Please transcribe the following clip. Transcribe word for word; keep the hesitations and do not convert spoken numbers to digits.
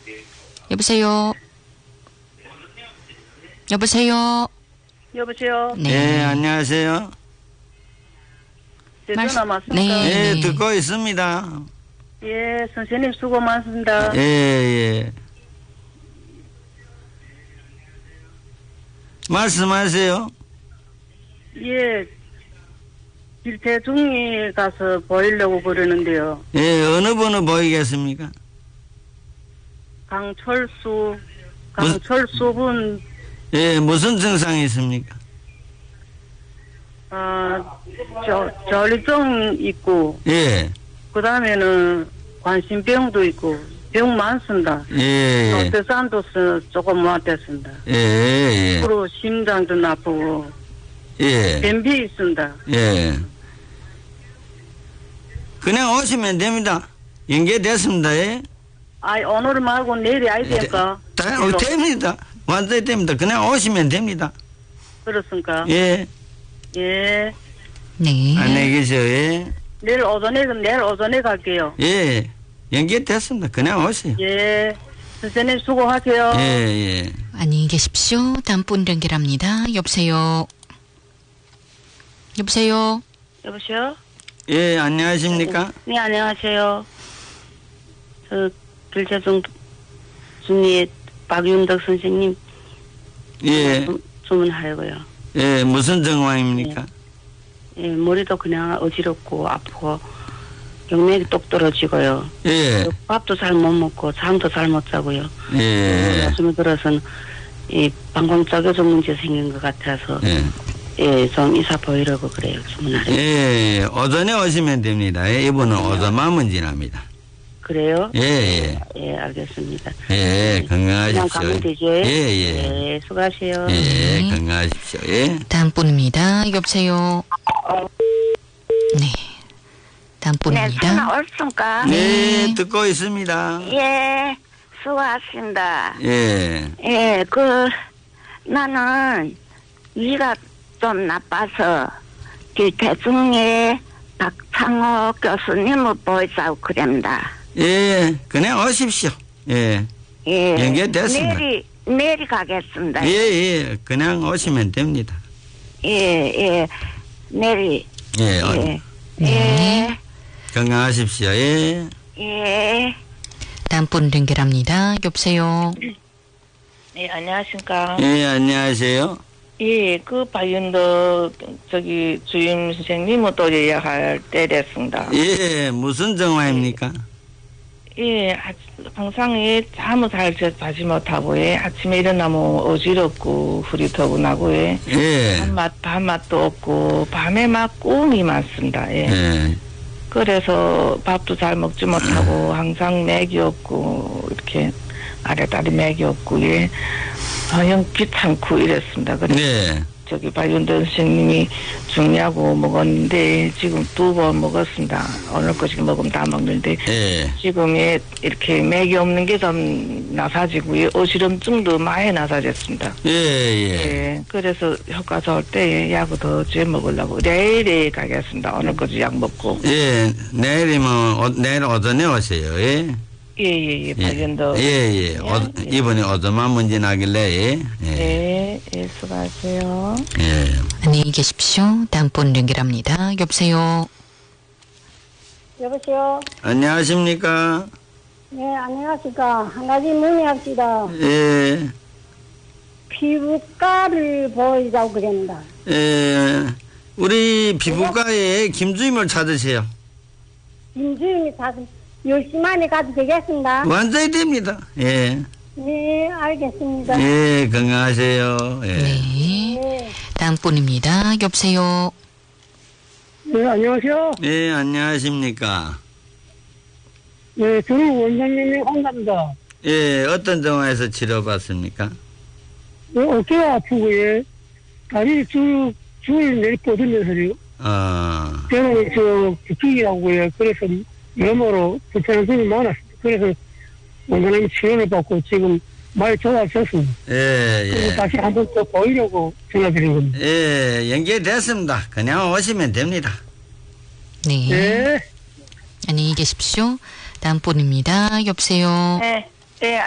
여보세요. 여보세요. 여보세요. 네, 네 안녕하세요. 제 전화 맞습니까? 네. 예, 듣고 있습니다. 예, 선생님 수고 많습니다. 예, 예. 말씀하세요. 예, 길태중에 가서 보이려고 그러는데요. 예, 어느 분을 보이겠습니까? 강철수, 강철수 분, 예, 무슨 증상이 있습니까? 아, 저, 저리증 있고, 예, 그 다음에는 관심병도 있고, 병 많습니다. 예, 예. 대산도 조금 못됐습니다. 예, 예. 그리고 심장도 나쁘고, 예. 변비 있습니다. 예. 그냥 오시면 됩니다. 연계됐습니다. 예. 아이, 오늘 말고 내일이 아이 될까? 다, 어, 됩니다. 완전히 됩니다. 그냥 오시면 됩니다. 그렇습니까? 예. 예. 네. 안녕히 계세요. 예. 내일 오전에, 내일 오전에 갈게요. 예. 연계됐습니다. 그냥 오세요. 예. 선생님 수고하세요. 예, 예. 안녕히 계십시오. 다음 분 연결합니다. 여보세요. 여보세요. 여보세요? 예, 안녕하십니까? 네, 안녕하세요. 저, 길재중 중에 박윤덕 선생님. 예. 주, 주문하려고요. 예, 무슨 정황입니까? 예. 예, 머리도 그냥 어지럽고 아프고 경맥이 똑 떨어지고요. 예. 밥도 잘 못 먹고 잠도 잘 못 자고요. 예. 요즘에 들어서는 이 방광작용증 문제 생긴 것 같아서 예. 예, 좀 이사 보이려고 그래요. 주문하려고. 예, 오전에 오시면 됩니다. 예, 이분은 오전만 지납니다. 그래요? 예, 예. 예, 알겠습니다. 예, 그냥 건강하십시오. 가면 되죠? 예, 예. 예, 수고하세요. 예, 네. 건강하십시오. 예. 다음 분입니다. 여보세요. 네. 다음 네, 분입니다. 전화 올습니까? 네, 듣고 있습니다. 예, 수고하십니다. 예. 예, 그, 나는 위가 좀 나빠서 길태중에 박창호 교수님을 보이자고 그럽니다. 예, 그냥 오십시오. 예. 예. 연결됐습니다. 내일이, 내일이 가겠습니다. 예, 예. 그냥 오시면 됩니다. 예, 예. 내일이. 예. 어, 예. 네. 예. 건강하십시오. 예. 예. 다음 분 연결합니다. 여보세요. 네, 안녕하십니까. 예, 안녕하세요. 예, 그 박윤덕 저기 주임 선생님은 또 예약할 때 됐습니다. 예, 무슨 정화입니까? 예, 아, 항상 예, 잠을 잘 자지 못하고 예, 아침에 일어나면 어지럽고 흐릿하고나고 예, 예. 밥맛 밥맛도 없고 밤에 막 꿈이 많습니다. 예. 예. 그래서 밥도 잘 먹지 못하고 항상 맥이 없고 이렇게 아래다리 맥이 없고 예, 영 귀찮고 이랬습니다. 그래서 네. 저기 박윤덕 선생님이 중요하고 먹었는데 지금 두 번 먹었습니다. 오늘 거 지금 먹으면 다 먹는데 예. 지금 예, 이렇게 맥이 없는 게 좀 나사지고 어지럼증도 많이 나사졌습니다. 예, 예. 예, 그래서 효과 좋을 때 약을 더 쥐어 먹으려고 내일에 가겠습니다. 오늘 거지 약 먹고. 예, 내일이면, 오, 내일 오전에 오세요. 예. 예, 예, 예, 박윤덕. 예, 예. 예. 오, 이번에 오전만 문제 나길래, 예. 예. 네, 예, 수고하세요. 예. 안녕히 계십시오. 다음 분 연결합니다. 여보세요. 여보세요. 안녕하십니까? 네, 안녕하십니까. 한 가지 문의합시다. 예. 피부과를 보이자고 그럽니다. 예. 우리 피부과에 김주임을 찾으세요. 김주임이 다섯 열 시 만에 가도 되겠습니다. 완전히 됩니다. 예. 네, 알겠습니다. 예, 건강하세요. 예. 네. 네. 다음 분입니다. 여보세요. 네, 안녕하세요. 예, 안녕하십니까? 네, 저는 원장님이 환자입니다. 예, 어떤 정화에서 치료받습니까? 네, 어깨가 아프고, 예. 다리 쭉, 줄을 내리 뻗으면서요. 어, 저는 저, 부축이라고, 예. 그래서, 여러모로 불편한 점이 많았습니다. 그래서, 원장님 치료를 받고 지금 많이 좋아졌습니다. 예, 그리고 예. 다시 한 번 더 보이려고 전화드린 겁니다. 예, 연결됐습니다. 그냥 오시면 됩니다. 네. 네. 안녕히 계십시오. 다음 분입니다. 여보세요. 네. 예,